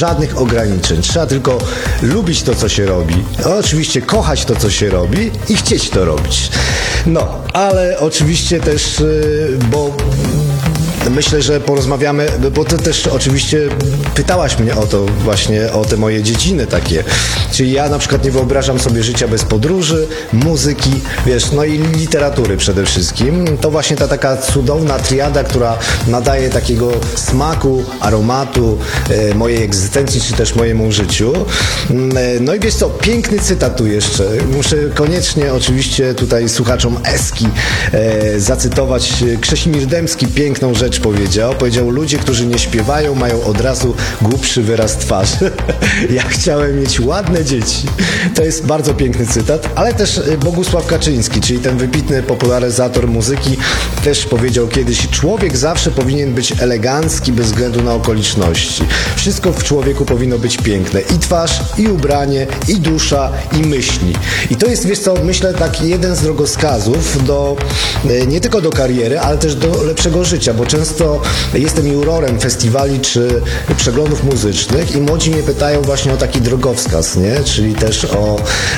Żadnych ograniczeń. Trzeba tylko lubić to, co się robi. Oczywiście kochać to, co się robi i chcieć to robić. No, ale oczywiście też, bo myślę, że porozmawiamy, bo ty też oczywiście pytałaś mnie o to właśnie, o te moje dziedziny takie. Czyli ja na przykład nie wyobrażam sobie życia bez podróży, muzyki, wiesz, no i literatury przede wszystkim. To właśnie ta taka cudowna triada, która nadaje takiego smaku, aromatu mojej egzystencji, czy też mojemu życiu. No i wiesz co, piękny cytat tu jeszcze. Muszę koniecznie oczywiście tutaj słuchaczom Eski zacytować. Krzesimir Dębski piękną rzecz powiedział, ludzie, którzy nie śpiewają, mają od razu głupszy wyraz twarzy. Ja chciałem mieć ładne dzieci. To jest bardzo piękny cytat, ale też Bogusław Kaczyński, czyli ten wybitny popularyzator muzyki, też powiedział kiedyś: człowiek zawsze powinien być elegancki bez względu na okoliczności. Wszystko w człowieku powinno być piękne. I twarz, i ubranie, i dusza, i myśli. I to jest, wiesz co, myślę, taki jeden z drogowskazów do, nie tylko do kariery, ale też do lepszego życia, bo często jestem jurorem festiwali czy przeglądów muzycznych i młodzi mnie pytają właśnie o taki drogowskaz, nie? Czyli też o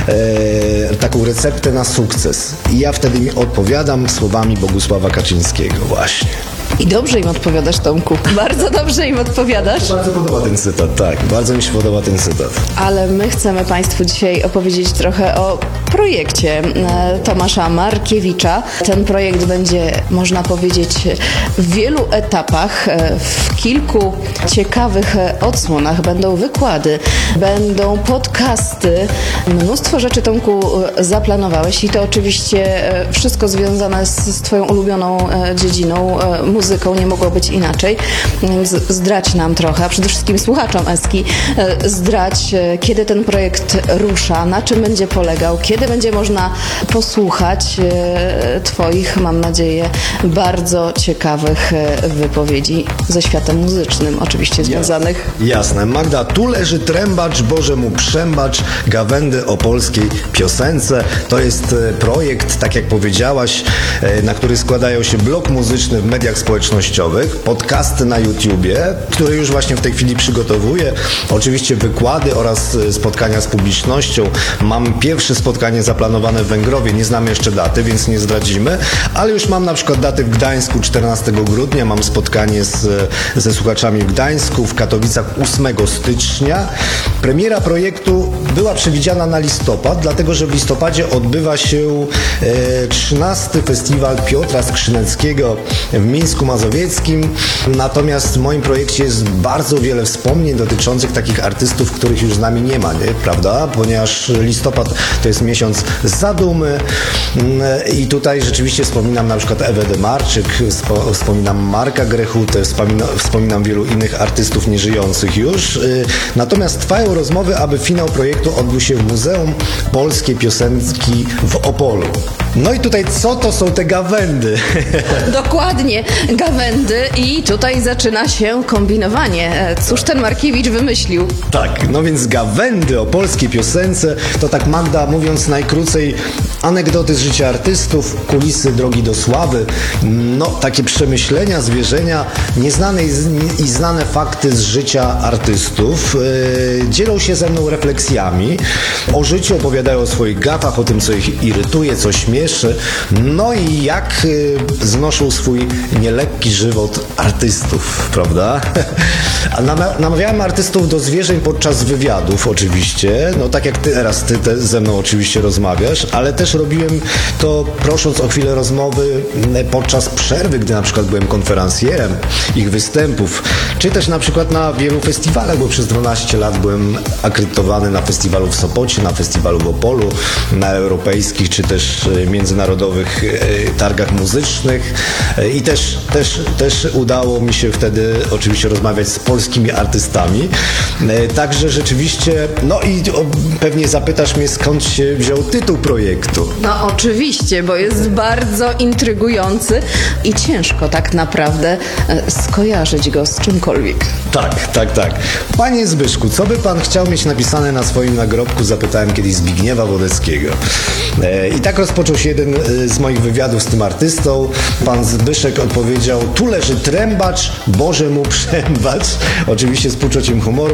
taką receptę na sukces. I ja wtedy mi odpowiadam słowami Bogusława Kaczyńskiego właśnie. I dobrze im odpowiadasz, Tomku. Bardzo dobrze im odpowiadasz. Bardzo podoba ten cytat, tak. Bardzo mi się podoba ten cytat. Ale my chcemy Państwu dzisiaj opowiedzieć trochę o projekcie Tomasza Markiewicza. Ten projekt będzie, można powiedzieć, w wielu etapach, w kilku ciekawych odsłonach. Będą wykłady, będą podcasty. Mnóstwo rzeczy, Tomku, zaplanowałeś i to oczywiście wszystko związane z Twoją ulubioną dziedziną, muzyką, nie mogło być inaczej. Zdradź nam trochę, a przede wszystkim słuchaczom Eski, zdradź, kiedy ten projekt rusza, na czym będzie polegał, kiedy będzie można posłuchać Twoich, mam nadzieję, bardzo ciekawych wypowiedzi ze światem muzycznym, oczywiście związanych. Jasne. Magda, tu leży trębacz, Boże mu przębacz, gawędy o polskiej piosence. To jest projekt, tak jak powiedziałaś, na który składają się blog muzyczny w mediach społecznościowych, podcasty na YouTubie, które już właśnie w tej chwili przygotowuję, oczywiście wykłady oraz spotkania z publicznością. Mam pierwsze spotkanie zaplanowane w Węgrowie, nie znam jeszcze daty, więc nie zdradzimy, ale już mam na przykład daty w Gdańsku 14 grudnia, mam spotkanie ze słuchaczami w Gdańsku, w Katowicach 8 stycznia. Premiera projektu była przewidziana na listopad, dlatego że w listopadzie odbywa się 13. Festiwal Piotra Skrzyneckiego w Mińsku Mazowieckim. Natomiast w moim projekcie jest bardzo wiele wspomnień dotyczących takich artystów, których już z nami nie ma, nie? Prawda? Ponieważ listopad to jest miesiąc zadumy i tutaj rzeczywiście wspominam na przykład Ewę Demarczyk, wspominam Marka Grechutę, wspominam wielu innych artystów nieżyjących już. Natomiast trwają rozmowy, aby finał projektu odbył się w Muzeum Polskiej Piosenki w Opolu. No i tutaj co to są te gawędy? Dokładnie, gawędy i tutaj zaczyna się kombinowanie. Cóż ten Markiewicz wymyślił? Tak, no więc gawędy o polskiej piosence to tak, Magda, mówiąc najkrócej, anegdoty z życia artystów, kulisy drogi do sławy, no takie przemyślenia, zwierzenia, nieznane i znane fakty z życia artystów. Dzielą się ze mną refleksjami o życiu, opowiadają o swoich gafach, o tym, co ich irytuje, co śmieszy, no i jak znoszą swój nielekki żywot artystów, prawda? A namawiałem artystów do zwierzeń podczas wywiadów oczywiście, no tak jak teraz ty ze mną oczywiście rozmawiasz, ale też robiłem to prosząc o chwilę rozmowy podczas przerwy, gdy na przykład byłem konferencjerem ich występów, czy też na przykład na wielu festiwalach, bo przez 12 lat byłem akredytowany na festiwalu w Sopocie, na festiwalu w Opolu, na europejskich czy też międzynarodowych targach muzycznych i też udało mi się wtedy oczywiście rozmawiać z polskimi artystami. Także rzeczywiście, no i pewnie zapytasz mnie, skąd się wziął tytuł projektu. No oczywiście, bo jest bardzo intrygujący i ciężko tak naprawdę skojarzyć go z czymkolwiek. Tak. Panie Zbyszku, co by pan chciał mieć napisane na swoim nagrobku? Zapytałem kiedyś Zbigniewa Wodeckiego. I tak rozpoczął się jeden z moich wywiadów z tym artystą. Pan Zbyszek odpowiedział: tu leży trębacz, Boże mu przębacz. Oczywiście z poczuciem humoru.